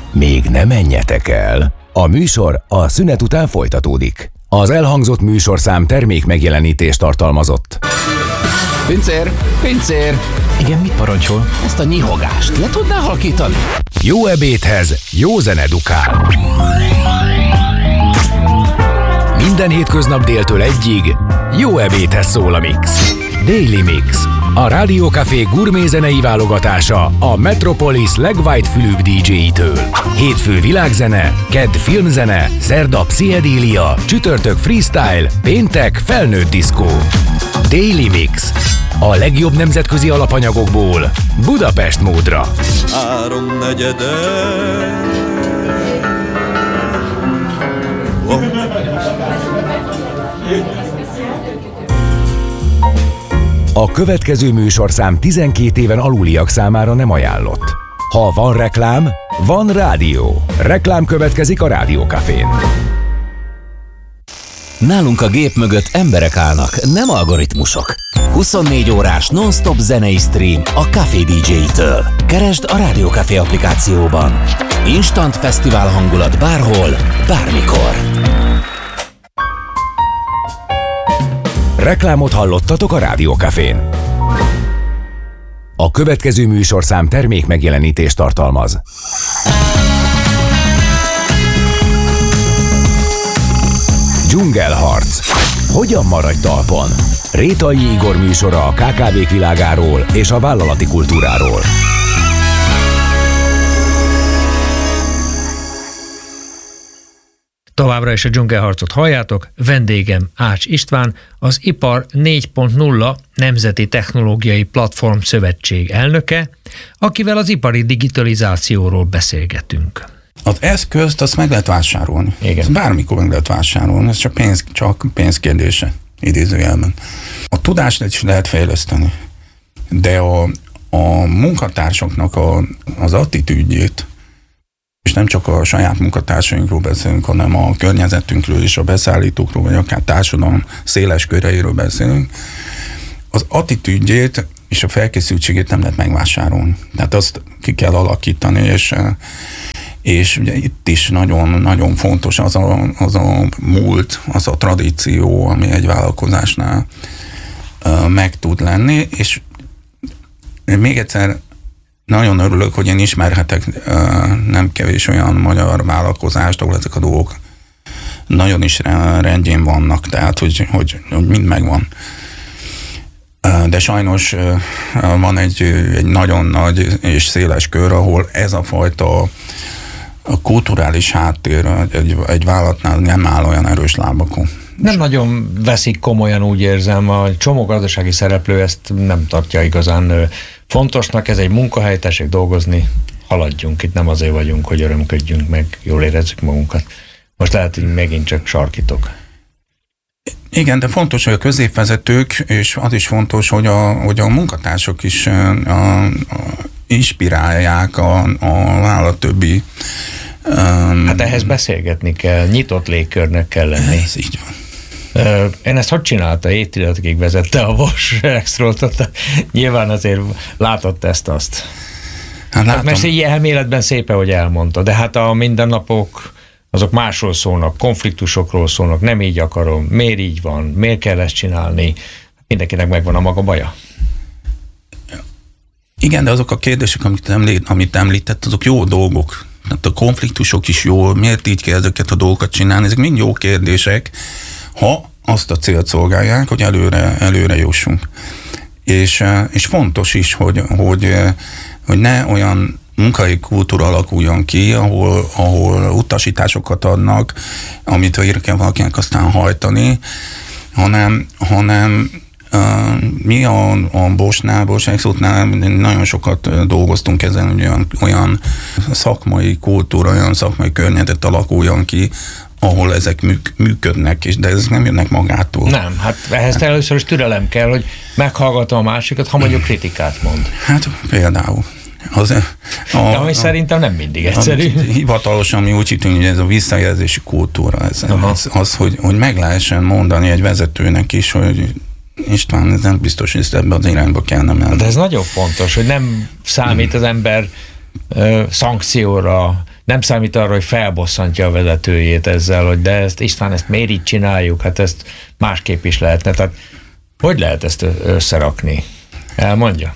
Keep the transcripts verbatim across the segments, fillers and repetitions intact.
Még ne menjetek el! A műsor a szünet után folytatódik. Az elhangzott műsorszám termék megjelenítést tartalmazott. Pincér! Pincér! Igen, mit parancsol? Ezt a nyihogást le tudnál halkítani? Jó ebédhez jó zene dukál. Minden hétköznap déltől egyig jó ebédhez szól a Mix. Daily Mix. A Rádió Café gurmé zenei válogatása a Metropolis legwhitefülűbb dé dzséjitől. Hétfő világzene, kedd filmzene, szerda pszichedélia, csütörtök freestyle, péntek felnőtt diszkó. Daily Mix. A legjobb nemzetközi alapanyagokból Budapest módra. Háromnegyede. Oh. A következő műsorszám tizenkét éven aluliak számára nem ajánlott. Ha van reklám, van rádió. Reklám következik a Rádió Cafén. Nálunk a gép mögött emberek állnak, nem algoritmusok. huszonnégy órás non-stop zenei stream a Café dé dzséjitől. Keresd a Rádió Café applikációban. Instant fesztivál hangulat bárhol, bármikor. Reklámot hallottatok a Rádió Cafén. A következő műsorszám termék megjelenítést tartalmaz. Dzsungelharc. Hogyan maradj talpon? Rétai Igor műsora a ká ká vék világáról és a vállalati kultúráról. Továbbra is a dzsungelharcot halljátok, vendégem Ács István, az Ipar négy pont nulla Nemzeti Technológiai Platform Szövetség elnöke, akivel az ipari digitalizációról beszélgetünk. Az eszközt azt meg lehet vásárolni. Igen. Bármikor meg lehet vásárolni, ez csak pénz, csak pénz kérdése, idézőjelben. A tudást is lehet fejleszteni, de a, a munkatársaknak a, az attitűdjét, és nem csak a saját munkatársainkról beszélünk, hanem a környezetünkről és a beszállítókról, vagy akár társadalom széles köreiről beszélünk, az attitűdjét és a felkészültségét nem lehet megvásárolni. Tehát azt ki kell alakítani, és, és ugye itt is nagyon-nagyon fontos az a, az a múlt, az a tradíció, ami egy vállalkozásnál meg tud lenni, és még egyszer nagyon örülök, hogy én ismerhetek uh, nem kevés olyan magyar vállalkozást, ahol ezek a dolgok nagyon is rendjén vannak, tehát hogy, hogy, hogy mind megvan. Uh, de sajnos uh, van egy, egy nagyon nagy és széles kör, ahol ez a fajta a kulturális háttér egy, egy vállalatnál nem áll olyan erős lábakon. Nem nagyon veszik komolyan, úgy érzem, a csomó gazdasági szereplő ezt nem tartja igazán fontosnak, ez egy munkahely, tessék dolgozni, haladjunk, itt nem azért vagyunk, hogy örömködjünk meg, jól érezzük magunkat. Most lehet, hogy megint csak sarkítok. Igen, de fontos, hogy a középvezetők, és az is fontos, hogy a, hogy a munkatársak is a, a, inspirálják a, a vállalat többi. Um, hát ehhez beszélgetni kell, nyitott légkörnek kell lenni. Ez így van. Én ezt hogy csinálta? Évtizedekig vezette a Bosch Rexroth-ot. Nyilván azért látott ezt-azt. Hát, hát mert így elméletben szépen, hogy elmondta, de hát a mindennapok azok másról szólnak, konfliktusokról szólnak, nem így akarom, miért így van, miért kell ezt csinálni, mindenkinek megvan a maga baja. Igen, de azok a kérdések, amit, említ, amit említett, azok jó dolgok. Tehát a konfliktusok is jó, miért így kell ezeket a dolgokat csinálni, ezek mind jó kérdések, ha azt a célt szolgálják, hogy előre, előre jussunk. És, és fontos is, hogy, hogy, hogy ne olyan munkai kultúra alakuljon ki, ahol, ahol utasításokat adnak, amit végre kell valakinek aztán hajtani, hanem, hanem uh, mi a, a Bosch-nál, Bosch Rexroth-nál nagyon sokat dolgoztunk ezen, hogy olyan, olyan szakmai kultúra, olyan szakmai környezet alakuljon ki, ahol ezek műk, működnek, és de ezek nem jönnek magától. Nem, hát ehhez hát, először is türelem kell, hogy meghallgatom a másikat, ha mondjuk kritikát mond. Hát például. Az, a, de ami a, szerintem nem mindig egyszerű. A, hivatalosan mi úgy hittünk, hogy ez a visszajelzési kultúra, ez, az, az hogy, hogy meg lehessen mondani egy vezetőnek is, hogy István, ez nem biztos, hogy ezt ebbe az irányba kellene menni. De ez nagyon fontos, hogy nem számít az ember ö, szankcióra, nem számít arra, hogy felbosszantja a vezetőjét ezzel, hogy de ezt István, ezt miért így csináljuk, hát ezt másképp is lehetne. Tehát hogy lehet ezt összerakni? Elmondja?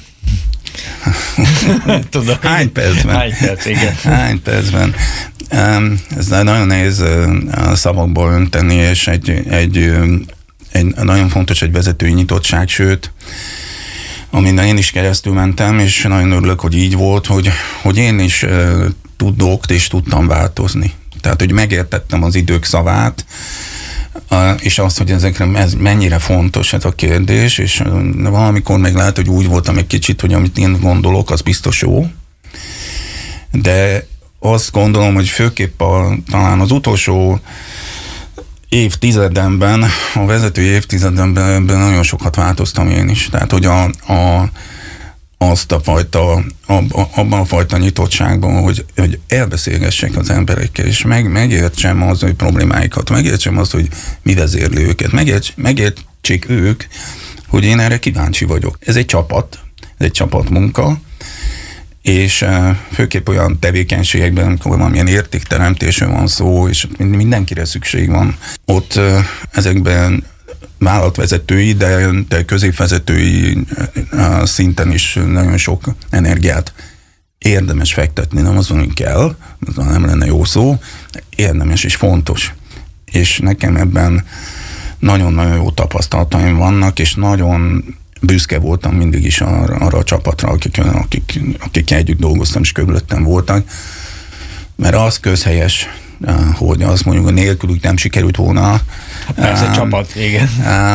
Tudom. Hány percben? Hány perc, igen. Hány percben? Ez nagyon nehéz szavakból önteni, és egy, egy, egy nagyon fontos egy vezetői nyitottság, sőt, amin én is keresztül mentem, és nagyon örülök, hogy így volt, hogy, hogy én is tudok és tudtam változni. Tehát, hogy megértettem az idők szavát, és azt, hogy ezekre ez mennyire fontos ez a kérdés, és valamikor meg lehet, hogy úgy voltam egy kicsit, hogy amit én gondolok, az biztos jó, de azt gondolom, hogy főképp a, talán az utolsó évtizedemben, a vezető évtizedemben nagyon sokat változtam én is. Tehát, hogy a, a, azt a fajta, abban a fajta nyitottságban, hogy, hogy elbeszélgessek az emberekkel, és meg, megértsem az, hogy problémáikat, megértsem azt, hogy mi vezérli őket, megérts, megértsék ők, hogy én erre kíváncsi vagyok. Ez egy csapat, ez egy csapatmunka, és főképp olyan tevékenységekben, amikor valamilyen értékteremtésről van szó, és mindenkire szükség van, ott ezekben vállalatvezetői, de, de középvezetői szinten is nagyon sok energiát érdemes fektetni, nem azon, hogy kell, azon nem lenne jó szó, érdemes és fontos. És nekem ebben nagyon-nagyon jó tapasztalataim vannak, és nagyon büszke voltam mindig is arra, arra a csapatra, akik, akik, akik együtt dolgoztam, és körülöttem voltak, mert az közhelyes, hogy azt mondjuk, hogy nélkülük nem sikerült volna. Persze, um, csapat, igen.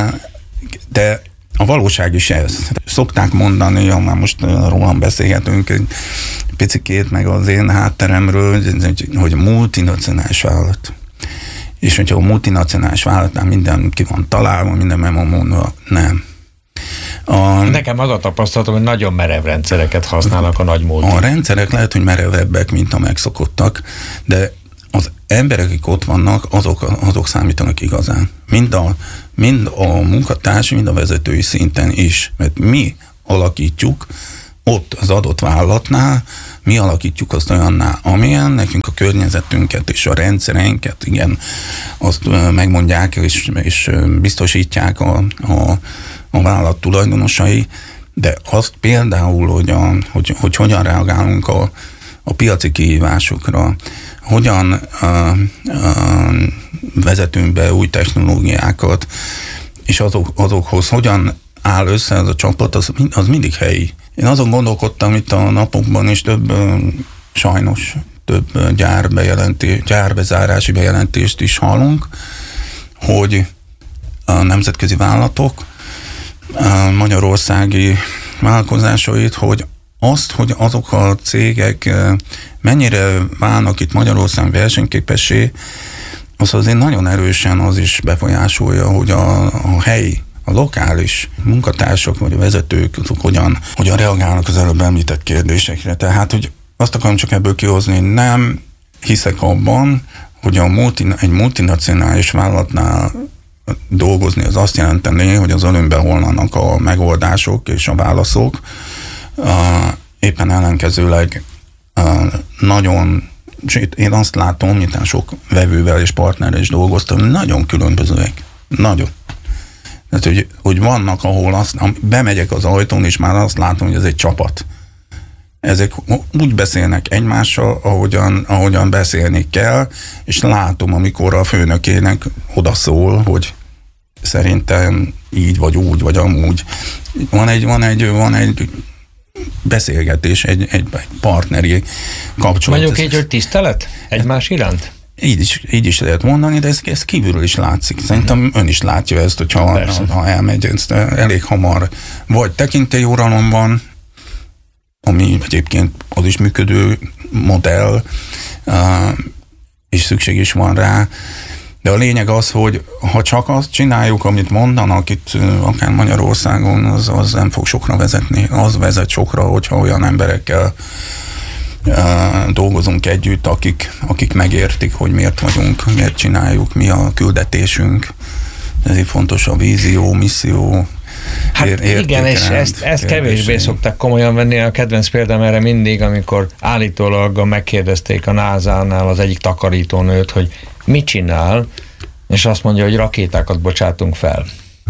De a valóság is ez. Szokták mondani, ha már most rólam beszélgetünk egy picikét, meg az én hátteremről, hogy multinacionális vállalat. És hogyha a multinacionális vállalatnál minden ki van találva, minden meg van mondva, nem. A, Nekem az a tapasztalatom, hogy nagyon merev rendszereket használnak a nagy multik. A rendszerek lehet, hogy merevebbek, mint a megszokottak, de az emberek, akik ott vannak, azok, azok számítanak igazán. Mind a, mind a munkatársi, mind a vezetői szinten is. Mert mi alakítjuk ott az adott vállalatnál, mi alakítjuk azt olyanná, amilyen nekünk a környezetünket és a rendszereinket, igen, azt megmondják és, és biztosítják a, a, a vállalat tulajdonosai, de azt például, hogy, a, hogy, hogy hogyan reagálunk a, a piaci kihívásokra, hogyan a, a, vezetünk be új technológiákat, és azok, azokhoz hogyan áll össze ez a csapat, az, az mindig helyi. Én azon gondolkodtam itt a napokban is, több sajnos több gyárbejelentés, gyárbezárási bejelentést is hallunk, hogy a nemzetközi vállalatok a magyarországi vállalkozásait, hogy azt, hogy azok a cégek mennyire válnak itt Magyarországon versenyképessé, az azért nagyon erősen az is befolyásolja, hogy a, a helyi, a lokális munkatársak vagy a vezetők azok hogyan, hogyan reagálnak az előbb említett kérdésekre. Tehát, hogy azt akarom csak ebből kihozni, nem hiszek abban, hogy a multi, egy multinacionális vállalatnál dolgozni az azt jelenteni, hogy az előnyben holnanak a megoldások és a válaszok. Uh, éppen ellenkezőleg uh, nagyon, én azt látom, miután sok vevővel és partnerrel is dolgoztam, nagyon különbözőek. Nagyon. Tehát, hogy, hogy vannak, ahol azt, bemegyek az ajtón, és már azt látom, hogy ez egy csapat. Ezek úgy beszélnek egymással, ahogyan, ahogyan beszélni kell, és látom, amikor a főnökének odaszól, hogy szerintem így, vagy úgy, vagy amúgy. Van egy, van egy, van egy beszélgetés, egy, egy partneri kapcsolat. Mondjuk így, hogy tisztelet egymás iránt? Így is, így is lehet mondani, de ez, ez kívülről is látszik. Szerintem uh-huh. ön is látja ezt, hogyha ha elmegy, ezt elég hamar. Vagy tekintélyuralom van, ami egyébként az is működő modell, és szükség is van rá. De a lényeg az, hogy ha csak azt csináljuk, amit mondanak itt akár Magyarországon, az, az nem fog sokra vezetni. Az vezet sokra, hogyha olyan emberekkel uh, dolgozunk együtt, akik, akik megértik, hogy miért vagyunk, miért csináljuk, mi a küldetésünk. Ezért fontos a vízió, misszió, Hát ér- igen, és ezt, ezt kevésbé szokták komolyan venni. A kedvenc példám erre mindig, amikor állítólag megkérdezték a názánál az egyik takarítónőt, hogy mit csinál, és azt mondja, hogy rakétákat bocsátunk fel.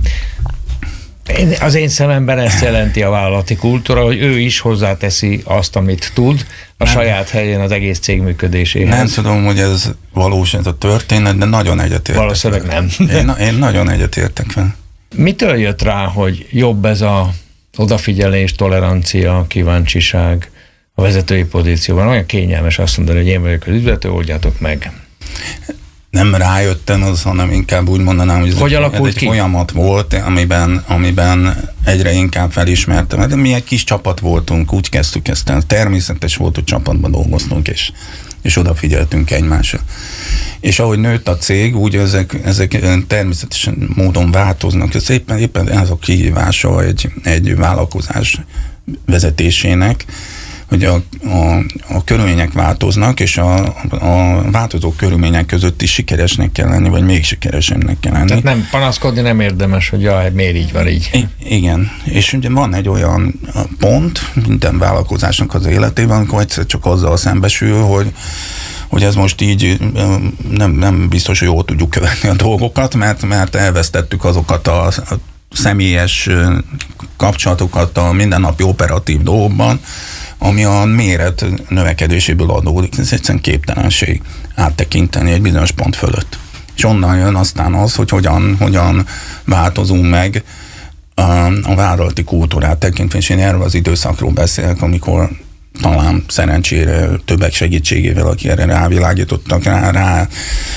Én, az én szememben ezt jelenti a vállalati kultúra, hogy ő is hozzáteszi azt, amit tud a nem. saját helyén az egész cég működéséhez. Nem tudom, hogy ez valós ez a történet, de nagyon egyetértek. Valószínűleg nem. Én, én nagyon egyetértek vele. Mitől jött rá, hogy jobb ez a odafigyelés, tolerancia, kíváncsiság a vezetői pozícióban? Olyan kényelmes azt mondani, hogy én vagyok az üzlető, oldjátok meg. Nem rájöttem az, hanem inkább úgy mondanám, hogy ez, hogy egy, ez egy folyamat volt, amiben, amiben egyre inkább felismertem. De mi egy kis csapat voltunk, úgy kezdtük ezt el. Természetes volt, hogy csapatban dolgoztunk, és, és odafigyeltünk egymásra. És ahogy nőtt a cég, úgy ezek, ezek természetesen módon változnak. Ez éppen, éppen ez a kihívása egy, egy vállalkozás vezetésének, hogy a, a, a körülmények változnak, és a, a változó körülmények között is sikeresnek kell lenni, vagy még sikeresebbnek kell lenni. Tehát nem panaszkodni nem érdemes, hogy jaj, miért így van így. I- igen, és ugye van egy olyan pont minden vállalkozásnak az életében, amikor egyszer csak azzal szembesül, hogy hogy ez most így nem, nem biztos, hogy jól tudjuk követni a dolgokat, mert, mert elvesztettük azokat a, a személyes kapcsolatokat a mindennapi operatív dolgokban, ami a méret növekedéséből adódik. Ez egyszerűen képtelenség áttekinteni egy bizonyos pont fölött. És onnan jön aztán az, hogy hogyan, hogyan változunk meg a, a vállalati kultúrát tekintve, és én erről az időszakról beszélek, amikor talán szerencsére többek segítségével, aki erre rávilágítottak rá, rá.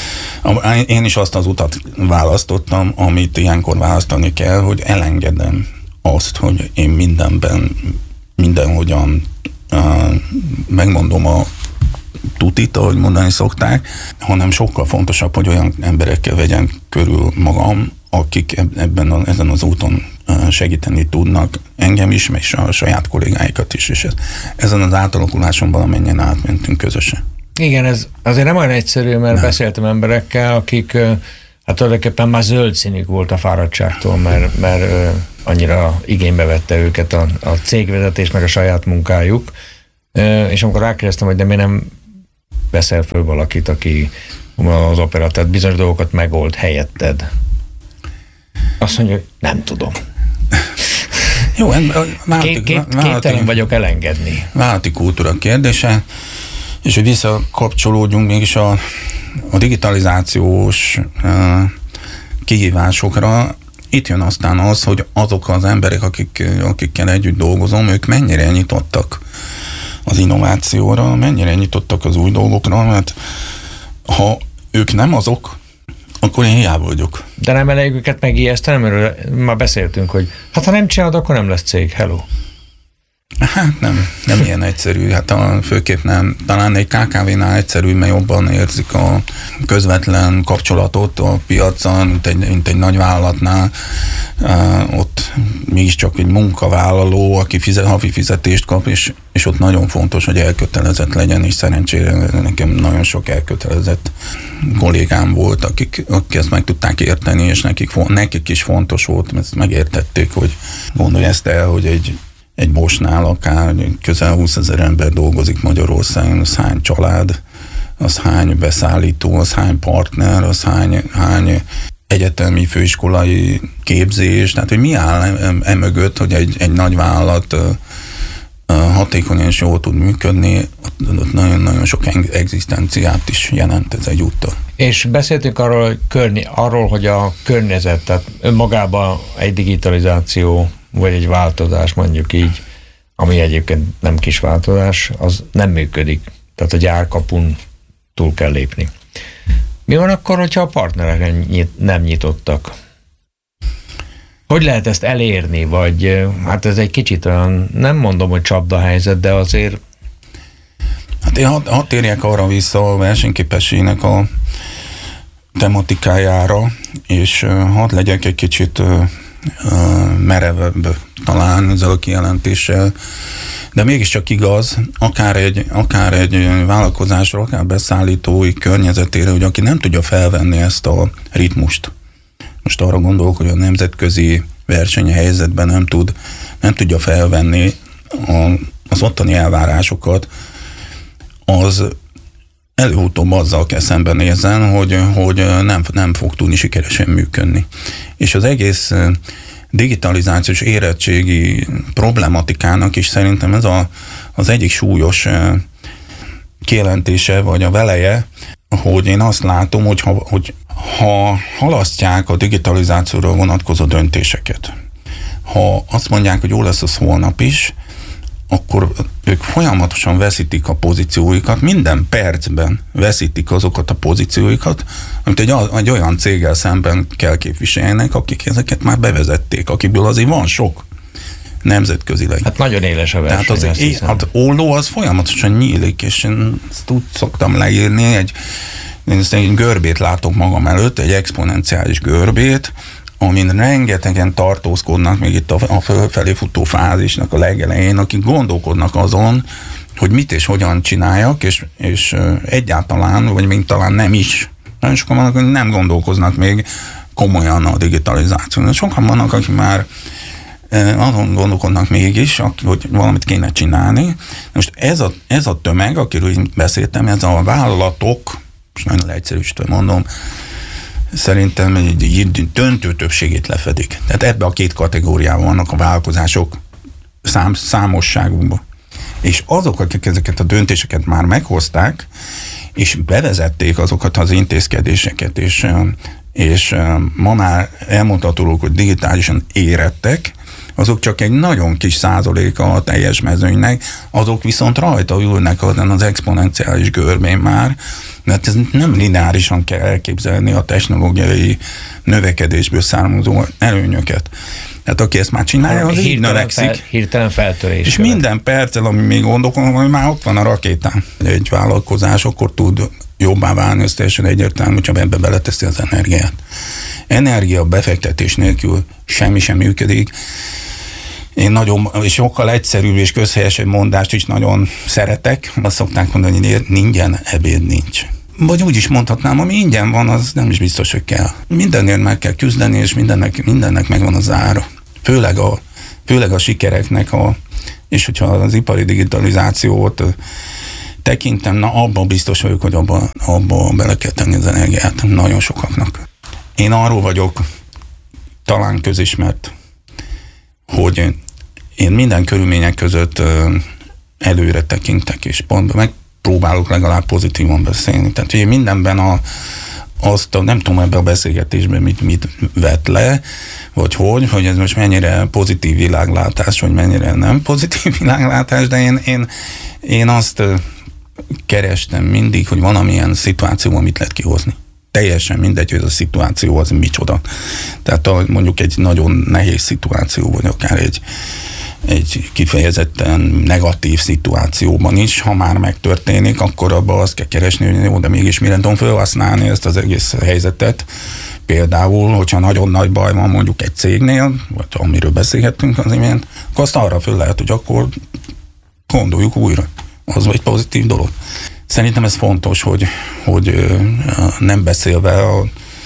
Én is azt az utat választottam, amit ilyenkor választani kell, hogy elengedem azt, hogy én mindenben, mindenhogyan uh, megmondom a tutit, ahogy mondani szokták, hanem sokkal fontosabb, hogy olyan emberekkel vegyen körül magam, akik ebben a, ezen az úton segíteni tudnak engem is, és a saját kollégáikat is, és ez, ezen az átalakuláson valamennyien átmentünk közösen. Igen, ez azért nem olyan egyszerű, mert nem. Beszéltem emberekkel, akik hát tulajdonképpen már zöld színük volt a fáradtságtól, mert, mert annyira igénybe vette őket a, a cégvezetés, meg a saját munkájuk, és amikor rákérdeztem, hogy de miért nem veszel föl valakit, aki az operatát bizonyos dolgokat megold helyetted. Azt mondja, hogy nem tudom. Jó, vállalati, Ké, képtelen vagyok elengedni. Vállalati kultúra kérdése, és hogy visszakapcsolódjunk mégis a, a digitalizációs uh, kihívásokra. Itt jön aztán az, hogy azok az emberek, akik, akikkel együtt dolgozom, ők mennyire nyitottak az innovációra, mennyire nyitottak az új dolgokra, mert ha ők nem azok, akkor én hiába vagyok. De nem elég őket megijeszteni, mert már beszéltünk, hogy hát ha nem csinálod, akkor nem lesz cég, hello. Hát nem, nem ilyen egyszerű, hát a, főképp nem. Talán egy ká ká vénál egyszerű, mert jobban érzik a közvetlen kapcsolatot a piacon, mint egy, mint egy nagy vállalatnál. Uh, ott mégiscsak egy munkavállaló, aki fizet, havi fizetést kap, és, és ott nagyon fontos, hogy elkötelezett legyen, és szerencsére nekem nagyon sok elkötelezett kollégám volt, akik, akik ezt meg tudták érteni, és nekik, nekik is fontos volt, ezt megértették, hogy gondolj ezt el, hogy egy Egy Boschnál akár közel húszezer ember dolgozik Magyarországon, az hány család, az hány beszállító, az hány partner, az hány, hány egyetemi főiskolai képzés, tehát hogy mi áll emögött, hogy egy, egy nagy vállalat hatékonyan és jól tud működni, ott nagyon-nagyon sok egzisztenciát is jelent ez egyúttal. És beszéltünk arról, hogy, körny- arról, hogy a környezet, tehát önmagában egy digitalizáció, vagy egy változás, mondjuk így, ami egyébként nem kis változás, az nem működik. Tehát a gyárkapun túl kell lépni. Mi van akkor, hogyha a partnerek nem nyitottak? Hogy lehet ezt elérni, vagy hát ez egy kicsit olyan, nem mondom, hogy csapdahelyzet, de azért... Hát én hadd had térjek arra vissza a versenyképességnek a tematikájára, és hadd legyek egy kicsit uh, merevebb talán ezzel a kijelentéssel, de mégiscsak igaz, akár egy, akár egy vállalkozásra, akár beszállítói környezetére, hogy aki nem tudja felvenni ezt a ritmust. Most arra gondolok, hogy a nemzetközi versenyhelyzetben nem tud, nem tudja felvenni a, az ottani elvárásokat, az előutóbb azzal kell szembenézzen, hogy, hogy nem, nem fog tudni sikeresen működni. És az egész digitalizációs érettségi problematikának is szerintem ez a, az egyik súlyos kijelentése, vagy a veleje, hogy én azt látom, hogy ha, hogy ha halasztják a digitalizációra vonatkozó döntéseket, ha azt mondják, hogy jó lesz az holnap is, akkor ők folyamatosan veszítik a pozícióikat, minden percben veszítik azokat a pozícióikat, amit egy, egy olyan céggel szemben kell képviseljenek, akik ezeket már bevezették, akiből azért van sok nemzetközileg. Hát nagyon éles a verseny. Tehát az, é, az olló az folyamatosan nyílik, és én ezt úgy szoktam leírni, egy, én ezt egy görbét látok magam előtt, egy exponenciális görbét, amin rengetegen tartózkodnak még itt a, a fölfelé futó fázisnak a legelején, akik gondolkodnak azon, hogy mit és hogyan csináljak, és, és egyáltalán, vagy még talán nem is. Nagyon sokan vannak, akik nem gondolkoznak még komolyan a digitalizáción. Sokan vannak, akik már azon gondolkodnak mégis, hogy valamit kéne csinálni. Most ez a, ez a tömeg, akiről beszéltem, ez a vállalatok, és nagyon leegyszerűsítve mondom, szerintem egy döntő többségét lefedik. Tehát ebbe a két kategóriában vannak a vállalkozások szám, számosságukban. És azok, akik ezeket a döntéseket már meghozták, és bevezették azokat az intézkedéseket, és, és ma már elmondhatók, hogy digitálisan érettek, azok csak egy nagyon kis százaléka a teljes mezőnynek, azok viszont rajta ülnek azon az exponenciális görbén már, mert ez nem lineárisan kell elképzelni a technológiai növekedésből származó előnyöket. Tehát aki ezt már csinálja, az így növekszik. Fel, hirtelen feltörés. És követ. Minden perccel, ami még gondolkodom, hogy már ott van a rakétán. Egy vállalkozás akkor tud jobbá válni, ez teljesen egyértelmű, hogyha ebbe beleteszi az energiát. Energia befektetés nélkül semmi sem működik. Én nagyon, és sokkal egyszerűbb és közhelyesebb mondást is nagyon szeretek. Azt szokták mondani, hogy ingyen ebéd nincs. Vagy úgy is mondhatnám, ami ingyen van, az nem is biztos, hogy kell. Mindenért meg kell küzdeni, és mindennek, mindennek megvan az ára. Főleg a, főleg a sikereknek, a, és hogyha az ipari digitalizációt tekintem, na abban biztos vagyok, hogy abban abba bele kell tenni az energiát nagyon sokaknak. Én arról vagyok talán közismert, hogy én minden körülmények között előre tekintek, és pont megpróbálok legalább pozitívan beszélni. Tehát én mindenben a, azt, a, nem tudom ebben a beszélgetésben mit, mit vett le, vagy hogy, hogy ez most mennyire pozitív világlátás, vagy mennyire nem pozitív világlátás, de én, én, én azt kerestem mindig, hogy van amilyen szituáció, amit lehet kihozni. Teljesen mindegy, hogy ez a szituáció az micsoda. Tehát mondjuk egy nagyon nehéz szituáció, vagy akár egy, egy kifejezetten negatív szituációban is, ha már megtörténik, akkor abban azt kell keresni, hogy jó, de mégis mire tudom felhasználni ezt az egész helyzetet. Például, hogyha nagyon nagy baj van mondjuk egy cégnél, vagy amiről beszélhettünk az imént, akkor azt arra föl lehet, hogy akkor gondoljuk újra. Az egy pozitív dolog. Szerintem ez fontos, hogy, hogy nem beszélve a,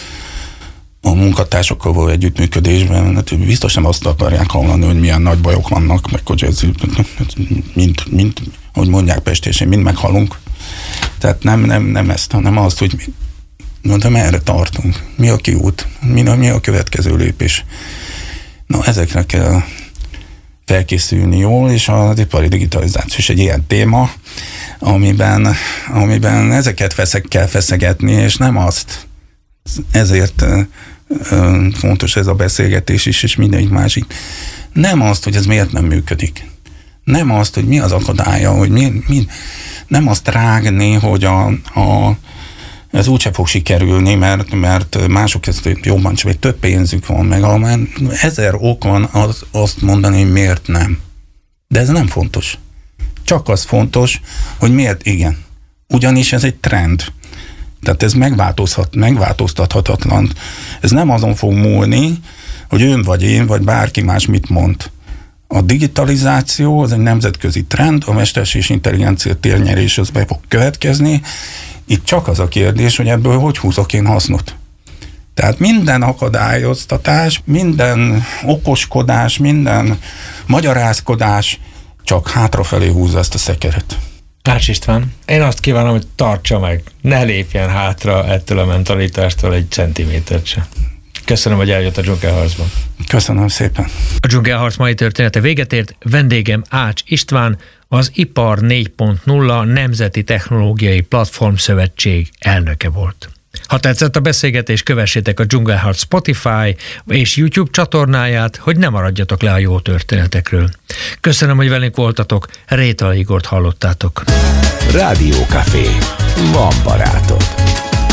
a munkatársakkal való együttműködésben, hát biztos nem azt akarják hallani, hogy milyen nagy bajok vannak, meg hogy ez mind, mind, hogy mondják pestésen, mind meghalunk. Tehát nem, nem, nem ezt, hanem azt, hogy de merre tartunk, mi a kiút, mi a, mi a következő lépés. Na, ezekre kell felkészülni jól, és az ipari digitalizáció is egy ilyen téma, amiben, amiben ezeket feszek kell feszegetni, és nem azt. Ezért ö, ö, fontos ez a beszélgetés is, és mindenik másik. Nem azt, hogy ez miért nem működik. Nem azt, hogy mi az akadálya, hogy mi, mi, nem azt rágni, hogy a, a, ez úgyse fog sikerülni, mert, mert mások ezt jobban csak, több pénzük van, meg a, ezer ok van az, azt mondani, hogy miért nem. De ez nem fontos. Csak az fontos, hogy miért igen. Ugyanis ez egy trend. Tehát ez megváltozhat, megváltoztathatatlan. Ez nem azon fog múlni, hogy ön vagy én, vagy bárki más mit mond. A digitalizáció az egy nemzetközi trend, a mesterséges intelligencia térnyerés az be fog következni. Itt csak az a kérdés, hogy ebből hogy húzok én hasznot. Tehát minden akadályoztatás, minden okoskodás, minden magyarázkodás csak hátrafelé húzza ezt a szekeret. Ács István, én azt kívánom, hogy tartsa meg, ne lépjen hátra ettől a mentalitástól egy centimétert sem. Köszönöm, hogy eljött a dzsungelharcban. Köszönöm szépen. A dzsungelharc mai története véget ért, vendégem Ács István, az Ipar négy pont nulla Nemzeti Technológiai Platform Szövetség elnöke volt. Ha tetszett a beszélgetés, kövessétek a dzsungelharc Spotify és YouTube csatornáját, hogy ne maradjatok le a jó történetekről. Köszönöm, hogy velünk voltatok, Rétala Igort hallottátok. Rádiókafé. Van barátod.